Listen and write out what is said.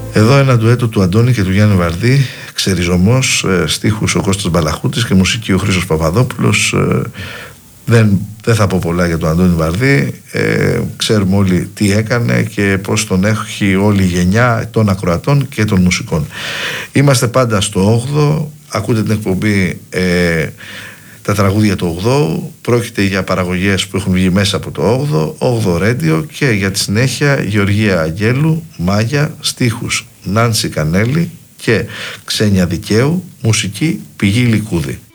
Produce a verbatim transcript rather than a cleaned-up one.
Εδώ ένα ντουέτο του Αντώνη και του Γιάννη Βαρδί, Ξεριζωμός, στίχους ο Κώστας Μπαλαχούτης και μουσική ο Χρήστος Παπαδόπουλος. Δεν, δεν θα πω πολλά για τον Αντώνη Βαρδί. Ε, ξέρουμε όλοι τι έκανε και πώς τον έχει όλη η γενιά των ακροατών και των μουσικών. Είμαστε πάντα στο όγδοο. Ακούτε την εκπομπή ε, τα τραγούδια του ογδόου. Πρόκειται για παραγωγές που έχουν βγει μέσα από το όγδοο, όγδοο Radio, και για τη συνέχεια Γεωργία Αγγέλου, Μάγια, στίχους Νάνση Κανέλη και Ξένια Δικαίου, μουσική Πηγή Λικούδη.